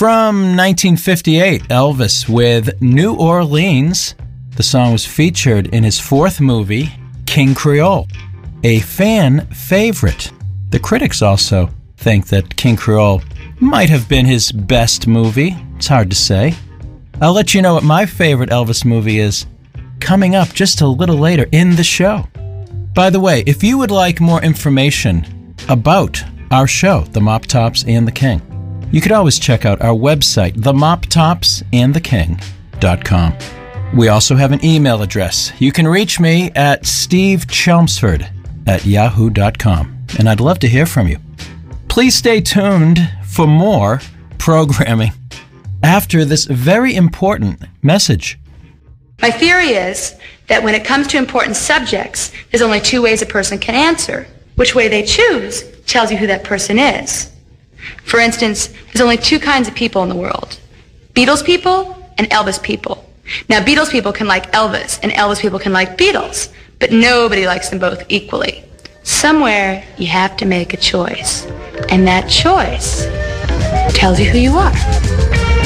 From 1958, Elvis with New Orleans. The song was featured in his fourth movie, King Creole, a fan favorite. The critics also think that King Creole might have been his best movie. It's hard to say. I'll let you know what my favorite Elvis movie is coming up just a little later in the show. By the way, if you would like more information about our show, The Mop Tops and the King, you could always check out our website, themoptopsandtheking.com. We also have an email address. You can reach me at stevechelmsford@yahoo.com, and I'd love to hear from you. Please stay tuned for more programming after this very important message. My theory is that when it comes to important subjects, there's only two ways a person can answer. Which way they choose tells you who that person is. For instance, there's only two kinds of people in the world: Beatles people and Elvis people. Now, Beatles people can like Elvis, and Elvis people can like Beatles, but nobody likes them both equally. Somewhere, you have to make a choice, and that choice tells you who you are.